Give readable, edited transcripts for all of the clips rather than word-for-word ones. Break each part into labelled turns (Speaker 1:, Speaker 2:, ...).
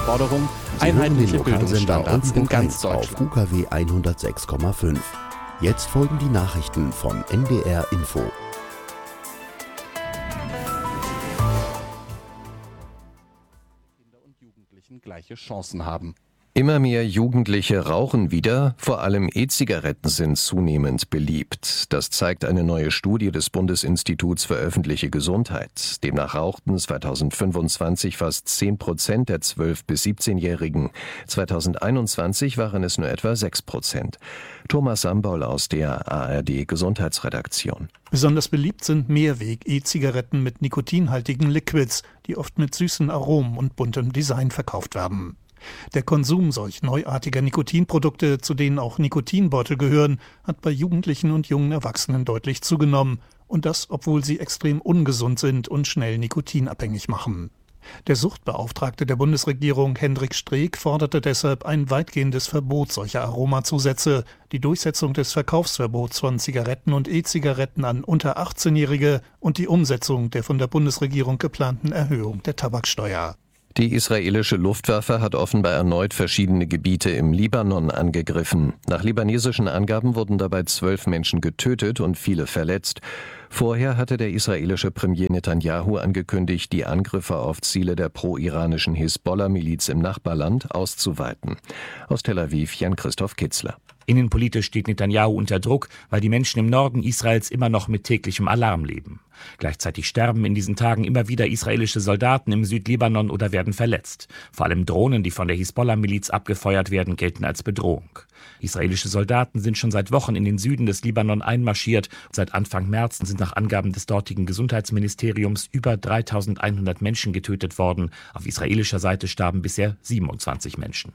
Speaker 1: Forderung: einheitliche Bildungsstandards in ganz Deutschland.
Speaker 2: Auf UKW 106,5. Jetzt folgen die Nachrichten von NDR Info.
Speaker 1: Kinder und Jugendlichen gleiche Chancen haben.
Speaker 3: Immer mehr Jugendliche rauchen wieder, vor allem E-Zigaretten sind zunehmend beliebt. Das zeigt eine neue Studie des Bundesinstituts für öffentliche Gesundheit. Demnach rauchten 2025 fast 10% der 12- bis 17-Jährigen. 2021 waren es nur etwa 6%. Thomas Sambaul aus der ARD-Gesundheitsredaktion.
Speaker 4: Besonders beliebt sind Mehrweg-E-Zigaretten mit nikotinhaltigen Liquids, die oft mit süßen Aromen und buntem Design verkauft werden. Der Konsum solch neuartiger Nikotinprodukte, zu denen auch Nikotinbeutel gehören, hat bei Jugendlichen und jungen Erwachsenen deutlich zugenommen. Und das, obwohl sie extrem ungesund sind und schnell nikotinabhängig machen. Der Suchtbeauftragte der Bundesregierung, Hendrik Streeck, forderte deshalb ein weitgehendes Verbot solcher Aromazusätze, die Durchsetzung des Verkaufsverbots von Zigaretten und E-Zigaretten an unter 18-Jährige und die Umsetzung der von der Bundesregierung geplanten Erhöhung der Tabaksteuer.
Speaker 3: Die israelische Luftwaffe hat offenbar erneut verschiedene Gebiete im Libanon angegriffen. Nach libanesischen Angaben wurden dabei 12 Menschen getötet und viele verletzt. Vorher hatte der israelische Premier Netanyahu angekündigt, die Angriffe auf Ziele der pro-iranischen Hisbollah-Miliz im Nachbarland auszuweiten. Aus Tel Aviv Jan-Christoph Kitzler.
Speaker 5: Innenpolitisch steht Netanyahu unter Druck, weil die Menschen im Norden Israels immer noch mit täglichem Alarm leben. Gleichzeitig sterben in diesen Tagen immer wieder israelische Soldaten im Südlibanon oder werden verletzt. Vor allem Drohnen, die von der Hisbollah-Miliz abgefeuert werden, gelten als Bedrohung. Israelische Soldaten sind schon seit Wochen in den Süden des Libanon einmarschiert. Seit Anfang März sind nach Angaben des dortigen Gesundheitsministeriums über 3.100 Menschen getötet worden. Auf israelischer Seite starben bisher 27 Menschen.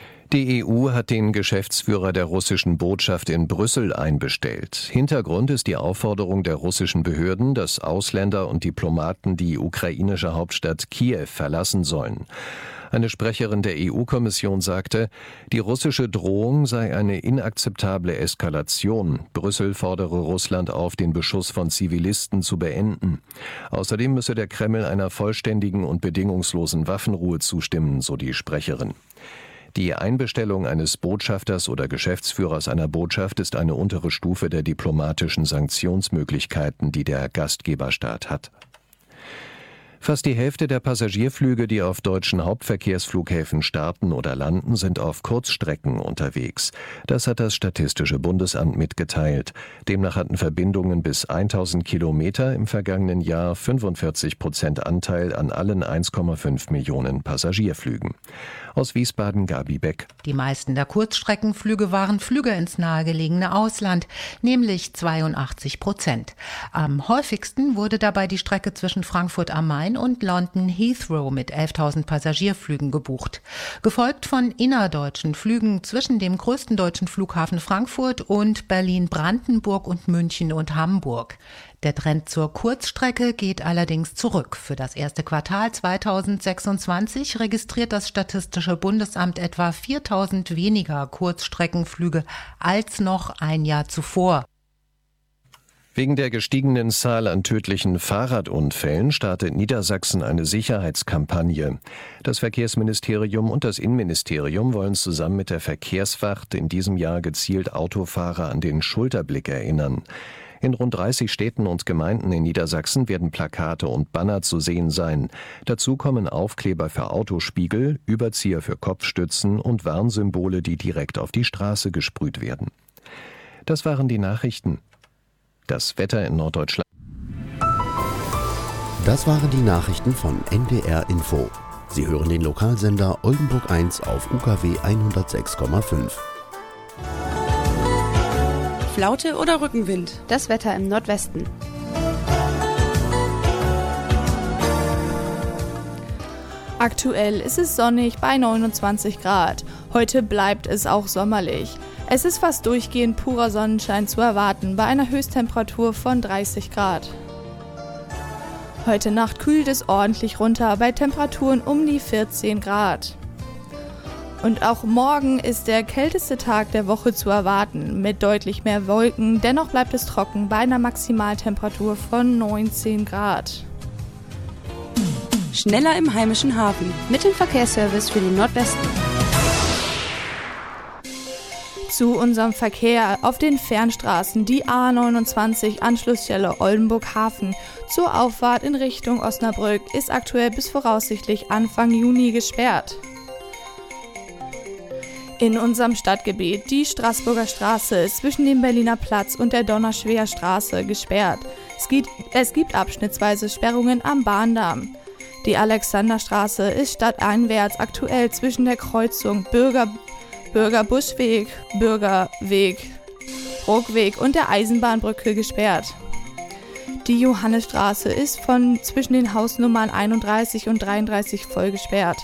Speaker 3: Die EU hat den Geschäftsführer der russischen Botschaft in Brüssel einbestellt. Hintergrund ist die Aufforderung der russischen Behörden, dass Ausländer und Diplomaten die ukrainische Hauptstadt Kiew verlassen sollen. Eine Sprecherin der EU-Kommission sagte, die russische Drohung sei eine inakzeptable Eskalation. Brüssel fordere Russland auf, den Beschuss von Zivilisten zu beenden. Außerdem müsse der Kreml einer vollständigen und bedingungslosen Waffenruhe zustimmen, so die Sprecherin. Die Einbestellung eines Botschafters oder Geschäftsführers einer Botschaft ist eine untere Stufe der diplomatischen Sanktionsmöglichkeiten, die der Gastgeberstaat hat. Fast die Hälfte der Passagierflüge, die auf deutschen Hauptverkehrsflughäfen starten oder landen, sind auf Kurzstrecken unterwegs. Das hat das Statistische Bundesamt mitgeteilt. Demnach hatten Verbindungen bis 1000 Kilometer im vergangenen Jahr 45% Anteil an allen 1,5 Millionen Passagierflügen. Aus Wiesbaden Gabi Beck.
Speaker 6: Die meisten der Kurzstreckenflüge waren Flüge ins nahegelegene Ausland, nämlich 82%. Am häufigsten wurde dabei die Strecke zwischen Frankfurt am Main und London Heathrow mit 11.000 Passagierflügen gebucht. Gefolgt von innerdeutschen Flügen zwischen dem größten deutschen Flughafen Frankfurt und Berlin-Brandenburg und München und Hamburg. Der Trend zur Kurzstrecke geht allerdings zurück. Für das erste Quartal 2026 registriert das Statistische Bundesamt etwa 4.000 weniger Kurzstreckenflüge als noch ein Jahr zuvor.
Speaker 3: Wegen der gestiegenen Zahl an tödlichen Fahrradunfällen startet Niedersachsen eine Sicherheitskampagne. Das Verkehrsministerium und das Innenministerium wollen zusammen mit der Verkehrswacht in diesem Jahr gezielt Autofahrer an den Schulterblick erinnern. In rund 30 Städten und Gemeinden in Niedersachsen werden Plakate und Banner zu sehen sein. Dazu kommen Aufkleber für Autospiegel, Überzieher für Kopfstützen und Warnsymbole, die direkt auf die Straße gesprüht werden. Das waren die Nachrichten. Das Wetter in Norddeutschland.
Speaker 2: Das waren die Nachrichten von NDR Info. Sie hören den Lokalsender Oldenburg 1 auf UKW 106,5.
Speaker 7: Flaute oder Rückenwind? Das Wetter im Nordwesten.
Speaker 8: Aktuell ist es sonnig bei 29 Grad. Heute bleibt es auch sommerlich. Es ist fast durchgehend purer Sonnenschein zu erwarten bei einer Höchsttemperatur von 30 Grad. Heute Nacht kühlt es ordentlich runter bei Temperaturen um die 14 Grad. Und auch morgen ist der kälteste Tag der Woche zu erwarten, mit deutlich mehr Wolken. Dennoch bleibt es trocken bei einer Maximaltemperatur von 19 Grad.
Speaker 7: Schneller im heimischen Hafen. Mit dem Verkehrsservice für den Nordwesten.
Speaker 8: Zu unserem Verkehr auf den Fernstraßen, die A29 Anschlussstelle Oldenburg-Hafen zur Auffahrt in Richtung Osnabrück ist aktuell bis voraussichtlich Anfang Juni gesperrt. In unserem Stadtgebiet, die Straßburger Straße ist zwischen dem Berliner Platz und der Donauschwer Straße gesperrt. Es gibt abschnittsweise Sperrungen am Bahndamm. Die Alexanderstraße ist stadteinwärts aktuell zwischen der Kreuzung Bürgerbuschweg, Bürgerweg, Bruckweg und der Eisenbahnbrücke gesperrt. Die Johannesstraße ist zwischen den Hausnummern 31 und 33 voll gesperrt.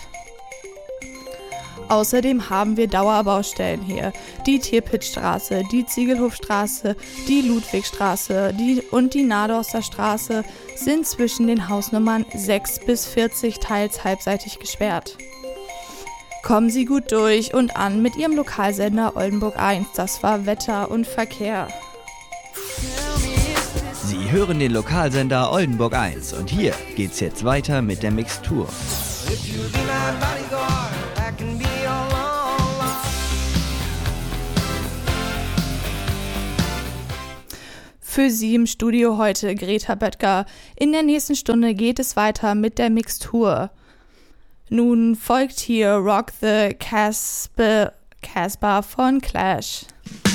Speaker 8: Außerdem haben wir Dauerbaustellen hier. Die Tirpitzstraße, die Ziegelhofstraße, die Ludwigstraße und die Nadorster Straße sind zwischen den Hausnummern 6 bis 40 teils halbseitig gesperrt. Kommen Sie gut durch und an mit Ihrem Lokalsender Oldenburg 1. Das war Wetter und Verkehr.
Speaker 9: Sie hören den Lokalsender Oldenburg 1 und hier geht's jetzt weiter mit der Mixtur.
Speaker 8: Für Sie im Studio heute Greta Böttger. In der nächsten Stunde geht es weiter mit der Mixtur. Nun folgt hier Rock the Casbah von Clash.